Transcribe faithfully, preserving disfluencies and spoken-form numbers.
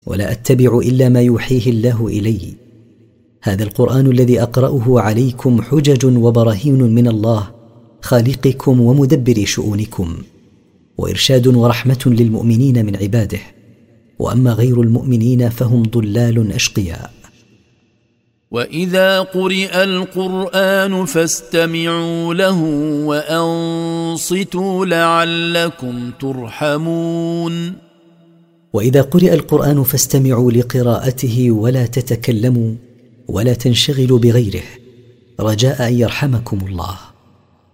ولا أتبع إلا ما يوحيه الله إلي. هذا القرآن الذي أقرأه عليكم حجج وبراهين من الله خالقكم ومدبر شؤونكم، وإرشاد ورحمة للمؤمنين من عباده، وأما غير المؤمنين فهم ضلال أشقياء. وإذا قرئ القرآن فاستمعوا له وأنصتوا لعلكم ترحمون. وإذا قرئ القرآن فاستمعوا لقراءته ولا تتكلموا ولا تنشغلوا بغيره، رجاء أن يرحمكم الله.